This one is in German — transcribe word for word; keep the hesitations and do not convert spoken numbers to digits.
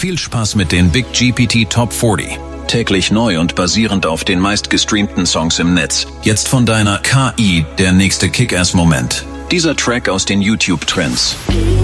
viel Spaß mit den Big G P T Top vierzig. Täglich neu und basierend auf den meistgestreamten Songs im Netz. Jetzt von deiner K I der nächste Kick-Ass-Moment. Dieser Track aus den YouTube-Trends.